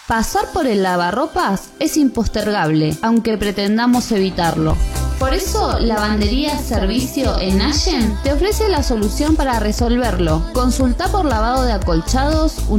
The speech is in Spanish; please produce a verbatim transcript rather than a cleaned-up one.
Pasar por el lavarropas es impostergable, aunque pretendamos evitarlo. Por eso, Lavandería Servicio en Allen te ofrece la solución para resolverlo. Consulta por lavado de acolchados,